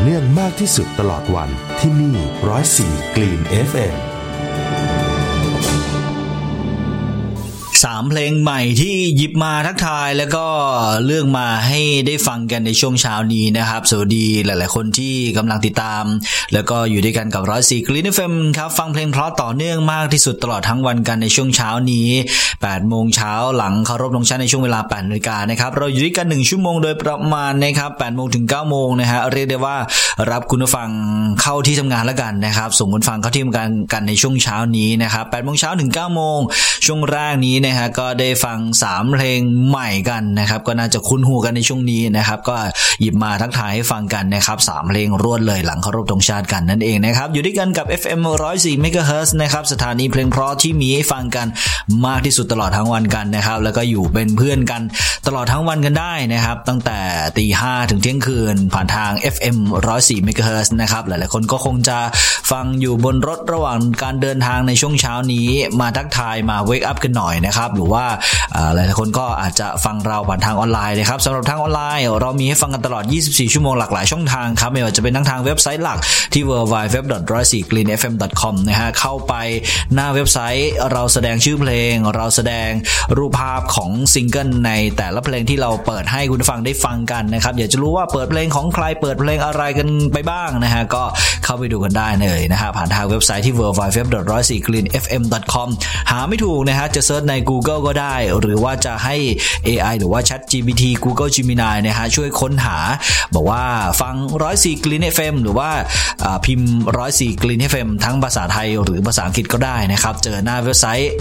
เนื่องมากที่สุดตลอดวันที่นี่104 Green FM 3 เพลงใหม่ที่หยิบมาทักทายแล้วก็เลือกมาให้ได้ฟังกันในช่วงเช้านี้นะครับสวัสดีหลายๆคนที่กำลังติดตามแล้วก็อยู่ด้วยกันกับ104 Green FM ครับฟังเพลงเพราะต่อเนื่องมากที่สุดตลอดทั้งวันกันในช่วงเช้านี้ 8 โมงเช้าหลังเคารพธงชาติในช่วงเวลา 8 นาฬิกานะครับเราอยู่ด้วยกัน1ชั่วโมงโดยประมาณนะครับ 8 โมงถึง 9 โมงนะฮะเรียกได้ว่ารับคุณผู้ฟังเข้าที่ทำงานแล้วกันนะครับส่งคุณฟังเข้าที่ทำงานกันในช่วงเช้านี้นะครับ 8 โมงเช้าถึง 9 โมงช่วงแรกนี้นะฮะก็ได้ฟัง3 เพลงใหม่กันนะครับก็น่าจะคุ้นหูกันในช่วงนี้นะครับก็หยิบมาทักทายให้ฟังกันนะครับ3 เพลงรวดเลยหลังเคารพธงชาติกันนั่นเองนะครับอยู่ด้วยกันกับ FM 104 MHz นะครับสถานีเพลงเพราะที่มีให้ฟังกันมากที่สุดตลอดทั้งวันกันนะครับแล้วก็อยู่เป็นเพื่อนกันตลอดทั้งวันกันได้นะครับตั้งแต่ 5:00 ถึงเที่ยงคืนผ่านทาง FM 104 MHz นะครับหลายๆคนก็คงจะฟังอยู่บนรถระหว่างการเดินทางในช่วงเช้านี้มาทักทายมา wake up กันหน่อยนะครับหรือว่าหลายๆคนก็อาจจะฟังเราผ่านทางออนไลน์นะครับสำหรับทางออนไลน์เรามีให้ฟังกันตลอด24ชั่วโมงหลากหลายช่องทางครับไม่ว่าจะเป็นทั้งทางเว็บไซต์หลักที่ www.104greenfm.com นะฮะเข้าไปหน้าเว็บไซต์เราแสดงชื่อเพลงเราแสดงรูปภาพของซิงเกิลในแต่ละเพลงที่เราเปิดให้คุณฟังได้ฟังกันนะครับอยากจะรู้ว่าเปิดเพลงของใครเปิดเพลงอะไรกันไปบ้างนะฮะก็เข้าไปดูกันได้เลยนะฮะผ่านทางเว็บไซต์ที่ www.104greenfm.com หาไม่ถูกนะฮะจะเซิร์ชใน Google ก็ได้หรือว่าจะให้ AI หรือว่า ChatGPT Google Gemini นะฮะช่วยค้นหาบอกว่าฟัง104 Green FM หรือว่าพิมพ์104 Green FM ทั้งภาษาไทยหรือภาษาอังกฤษก็ได้นะครับเจอหน้าเว็บไซต์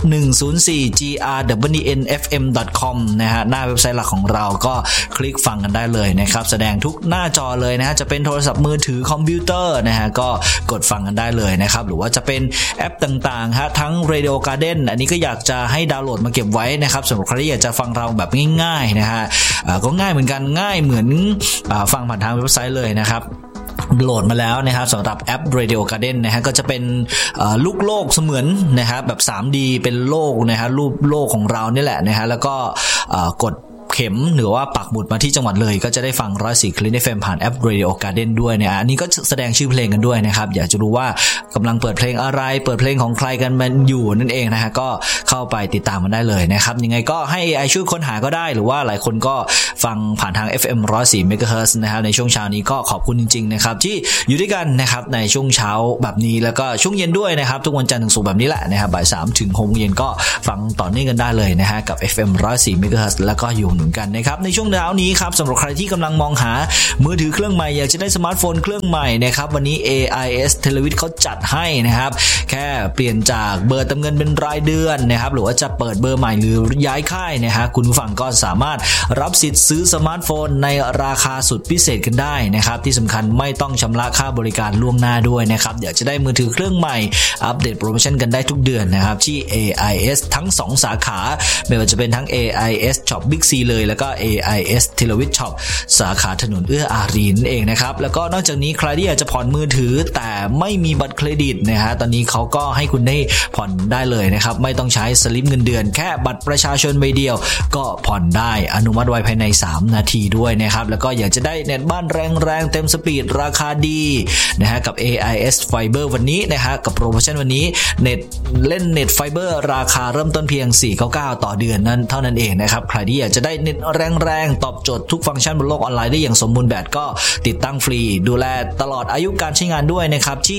104greenfm.com นะฮะหน้าเว็บไซต์หลักของเราก็คลิกฟังกันได้เลยนะครับแสดงทุกหน้าจอเลยนะฮะจะเป็นโทรศัพท์มือถือคอมพิวเตอร์นะฮะก็กดฟังกันได้เลยนะครับหรือว่าจะเป็นแอปต่างๆฮะทั้ง Radio Garden อันนี้ก็อยากจะให้ดาวน์โหลดมาเก็บไว้นะครับสำหรับใครที่อยากจะฟังเราแบบง่ายๆนะฮะก็ง่ายเหมือนกันง่ายเหมือนฟังผ่านทางเว็บไซต์เลยนะครับโหลดมาแล้วนะครับสำหรับแอป Radio Garden นะฮะก็จะเป็นลูกโลกเสมือนนะครับแบบ 3D เป็นโลกนะฮะรูปโลกของเรานี่แหละนะฮะแล้วก็กดเข็มหรือว่าปักหมุดมาที่จังหวัดเลยก็จะได้ฟัง104 Green FM ผ่านแอป Radio Garden ด้วยเนี่ยอันนี้ก็แสดงชื่อเพลงกันด้วยนะครับอยากจะรู้ว่ากำลังเปิดเพลงอะไรเปิดเพลงของใครกันมันอยู่นั่นเองนะฮะก็เข้าไปติดตามมันได้เลยนะครับยังไงก็ให้ AI ช่วยค้นหาก็ได้หรือว่าหลายคนก็ฟังผ่านทาง FM 104 MHz นะครับในช่วงเช้านี้ก็ขอบคุณจริงๆนะครับที่อยู่ด้วยกันนะครับในช่วงเช้าแบบนี้แล้วก็ช่วงเย็นด้วยนะครับทุกวันจันทร์ถึงศุกร์แบบนี้แหละนะครับบ่าย 3 ถึง 6 โมงเย็นก็ฟังต่อเนื่องกันได้เลยนะฮะกับ FM 104 MHz แล้วก็อยู่เหมือนกันนะครับในช่วงเช้านี้ครับสำหรับใครที่กำลังมองหามือถือเครื่องใหม่อยากจะได้สมาร์ทโฟนเครื่องใหม่นะครับวันนี้ AIS เทเลวิทเขาจัดให้นะครับแค่เปลี่ยนจากเบอร์เติมเงินเป็นรายเดือนนะครับหรือว่าจะเปิดเบอร์ใหม่หรือย้ายค่ายนะฮะคุณผู้ฟังก็สามารถรับสิทธิ์ซื้อสมาร์ทโฟนในราคาสุดพิเศษกันได้นะครับที่สำคัญไม่ต้องชำระค่าบริการล่วงหน้าด้วยนะครับอยากจะได้มือถือเครื่องใหม่อัปเดตโปรโมชั่นกันได้ทุกเดือนนะครับที่ AIS ทั้ง2สาขาไม่ว่าจะเป็นทั้ง AIS Shop Big C เลยแล้วก็AIS เทเลวิทช็อปสาขาถนนเอื้ออารีนั่นเองนะครับแล้วก็นอกจากนี้ใครที่อยากจะผ่อนมือถือแต่ไม่มีบัตรเครดิตนะฮะตอนนี้เขาก็ให้คุณได้ผ่อนได้เลยนะครับไม่ต้องใช้สลิปเงินเดือนแค่บัตรประชาชนใบเดียวก็ผ่อนได้อนุมัติไวภายใน3นาทีด้วยนะครับแล้วก็อยากจะได้เน็ตบ้านแรงๆเต็มสปีดราคาดีนะฮะกับ AIS Fiber วันนี้นะฮะกับโปรโมชั่นวันนี้เน็ตเล่นเน็ตไฟเบอร์ราคาเริ่มต้นเพียง499ต่อเดือนนั้นเท่านั้นเองนะครับใครที่อยากจะได้เน็ตแรงตอบโจทย์ทุกฟังก์ชันบนโลกออนไลน์ได้อย่างสมบูรณ์แบบก็ติดตั้งฟรีดูแลตลอดอายุการใช้งานด้วยนะครับที่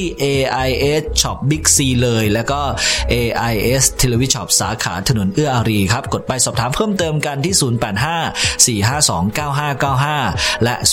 AIS Shop Big C เลยแล้วก็ AIS Television Shop สาขาถนนเอื้ออารีครับกดไปสอบถามเพิ่มเติมกันที่0854529595และ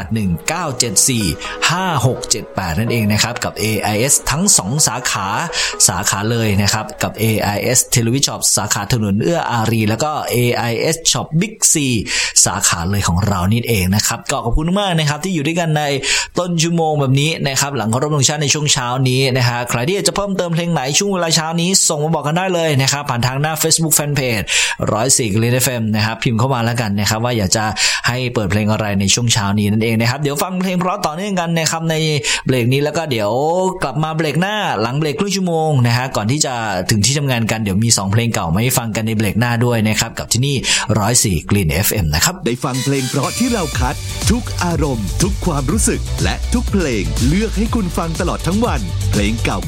0819745678นั่นเองนะครับกับ AIS ทั้ง2สาขาเลยนะครับกับ AIS Television Shop สาขาถนนเอื้ออารีแล้วก็ AIS Shop Big C สาขาเลยของเรานี่เองนะครับก็ขอบคุณมากนะครับที่อยู่ด้วยกันในต้นชั่วโมงแบบนี้นะครับหลังเคารพธงชาติในช่วงเช้านี้นะฮะใครที่อยากจะเพิ่มเติมเพลงไหนช่วงเวลาเช้านี้ส่งมาบอกกันได้เลยนะครับผ่านทางหน้า Facebook Fanpage 104 Green FM นะครับพิมพ์เข้ามาแล้วกันนะครับว่าอยากจะให้เปิดเพลงอะไรในช่วงเช้านี้นั่นเองนะครับเดี๋ยวฟังเพลงเพราะต่อเนื่องกันนะครับในเบรกนี้แล้วก็เดี๋ยวกลับมาเบรกหน้าหลังเบรกครึ่งชั่วโมงนะฮะก่อนที่จะถึงที่ทำงานกันเดี๋ยวมี2เพลงเก่ามาให้ฟังกันในเบรกหน้าด้วยนะครับกับที่นี่104 Green FM นะครับได้ฟังเพลงเพราะที่เราคัดทุกอารมณ์ทุกความรู้สึกและทุกเพลงเลือกให้คุณฟังตลอดทั้งวันเพลงเก่า